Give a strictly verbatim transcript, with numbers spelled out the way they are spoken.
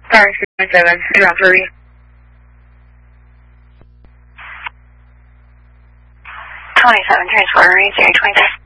Sorry, three nine seven, around three. twenty-seven, transport, range area twenty-seven.